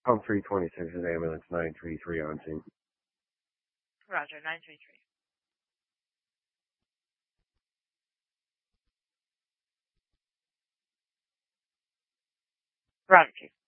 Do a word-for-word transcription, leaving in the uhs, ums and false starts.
Pump three twenty-six is ambulance nine three three on scene. Roger, nine three three. Roger, Chief.